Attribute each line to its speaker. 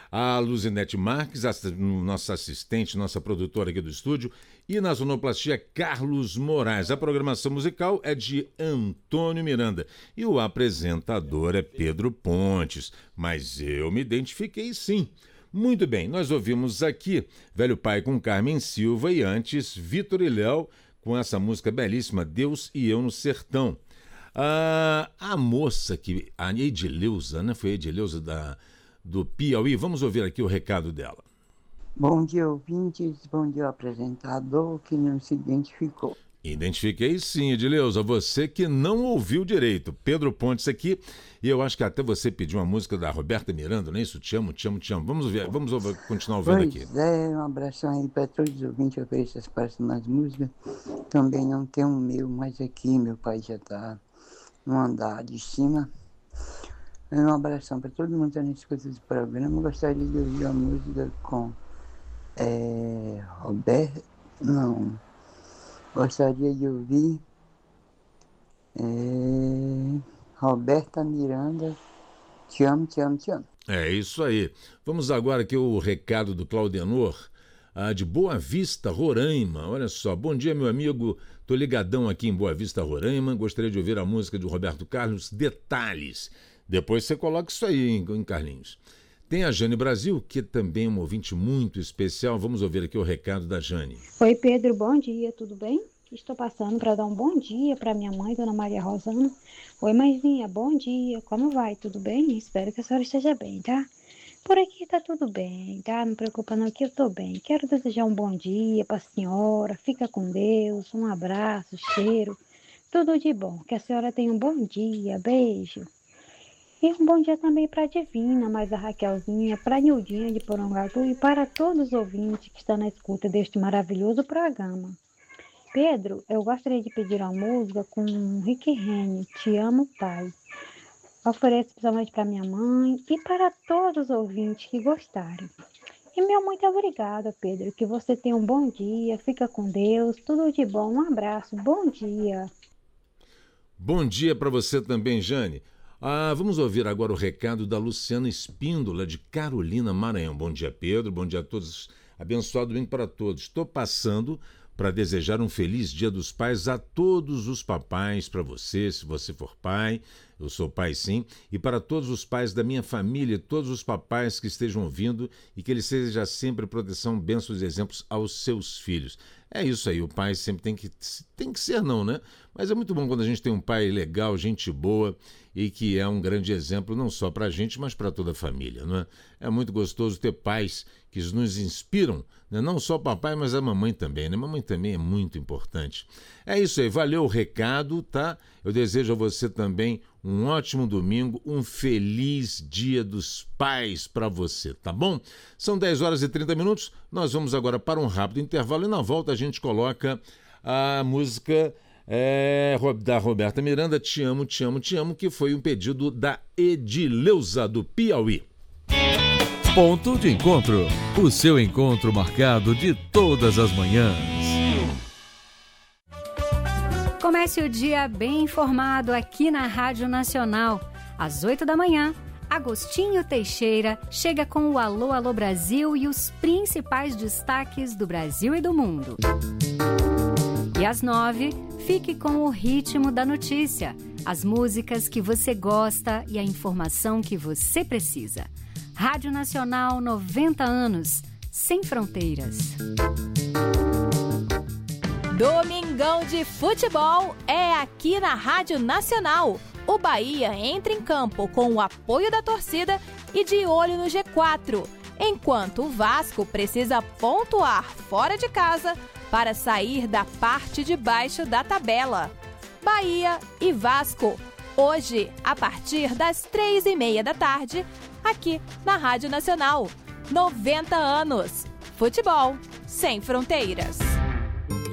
Speaker 1: a Luzinete Marques, nossa assistente, nossa produtora aqui do estúdio, e na sonoplastia Carlos Moraes. A programação musical é de Antônio Miranda e o apresentador é Pedro Pontes, mas eu me identifiquei sim. Muito bem, nós ouvimos aqui Velho Pai com Carmen Silva e antes Vitor e Léo com essa música belíssima, Deus e Eu no Sertão. A moça que, a Edileuza, né? Foi a Edileuza do Piauí. Vamos ouvir aqui o recado dela.
Speaker 2: Bom dia, ouvintes. Bom dia, apresentador que não se identificou.
Speaker 1: Identifiquei sim, Edileuza, você que não ouviu direito. Pedro Pontes aqui, e eu acho que até você pediu uma música da Roberta Miranda, não é isso? Te amo, te amo, te amo. Vamos continuar ouvindo aqui.
Speaker 2: Um abração aí para todos os ouvintes, eu ofereço as próximas músicas. Também não tem o meu, mas aqui meu pai já está no andar de cima. Um abração para todo mundo que está escuta desse programa. Eu gostaria de ouvir a música com Gostaria de ouvir Roberta Miranda, Te amo, te amo, te amo.
Speaker 1: É isso aí. Vamos agora aqui o recado do Claudenor, de Boa Vista, Roraima. Olha só, bom dia, meu amigo. Tô ligadão aqui em Boa Vista, Roraima. Gostaria de ouvir a música do Roberto Carlos, Detalhes. Depois você coloca isso aí, hein, Carlinhos. Tem a Jane Brasil, que também é uma ouvinte muito especial. Vamos ouvir aqui o recado da Jane.
Speaker 3: Oi, Pedro, bom dia, tudo bem? Estou passando para dar um bom dia para minha mãe, Dona Maria Rosana. Oi, mãezinha, bom dia, como vai? Tudo bem? Espero que a senhora esteja bem, tá? Por aqui tá tudo bem, tá? Não preocupa não que eu tô bem. Quero desejar um bom dia para a senhora, fica com Deus, um abraço, cheiro, tudo de bom. Que a senhora tenha um bom dia, beijo. E um bom dia também para a Divina, mais a Raquelzinha, para a Nildinha de Porongatu e para todos os ouvintes que estão na escuta deste maravilhoso programa. Pedro, eu gostaria de pedir uma música com Rick Renner, Te Amo, Pai. Ofereço principalmente para minha mãe e para todos os ouvintes que gostarem. E meu muito obrigada, Pedro, que você tenha um bom dia, fica com Deus, tudo de bom, um abraço, bom dia.
Speaker 1: Bom dia para você também, Jane. Vamos ouvir agora o recado da Luciana Espíndola, de Carolina, Maranhão. Bom dia, Pedro. Bom dia a todos. Abençoado domingo para todos. Estou passando para desejar um feliz Dia dos Pais a todos os papais, para você, se você for pai, eu sou pai sim, e para todos os pais da minha família, todos os papais que estejam ouvindo e que ele seja sempre proteção, bênçãos e exemplos aos seus filhos. É isso aí, o pai sempre tem que ser não, né? Mas é muito bom quando a gente tem um pai legal, gente boa e que é um grande exemplo não só para a gente, mas para toda a família, não é? É muito gostoso ter pais que nos inspiram, né? Não só o papai, mas a mamãe também, né? Mamãe também é muito importante. É isso aí, valeu o recado, tá? Eu desejo a você também um ótimo domingo, um feliz Dia dos Pais para você, tá bom? São 10 horas e 30 minutos, nós vamos agora para um rápido intervalo e na volta a gente coloca a música da Roberta Miranda, Te Amo, Te Amo, Te Amo, que foi um pedido da Edileuza do Piauí.
Speaker 4: Ponto de encontro, o seu encontro marcado de todas as manhãs.
Speaker 5: Comece o dia bem informado aqui na Rádio Nacional. Às 8 da manhã, Agostinho Teixeira chega com o Alô, Alô Brasil e os principais destaques do Brasil e do mundo. E às 9, fique com o ritmo da notícia, as músicas que você gosta e a informação que você precisa. Rádio Nacional, 90 anos, sem fronteiras.
Speaker 6: Domingão de futebol é aqui na Rádio Nacional. O Bahia entra em campo com o apoio da torcida e de olho no G4, enquanto o Vasco precisa pontuar fora de casa para sair da parte de baixo da tabela. Bahia e Vasco, hoje, a partir das 3h30 da tarde, aqui na Rádio Nacional. 90 anos. Futebol sem fronteiras.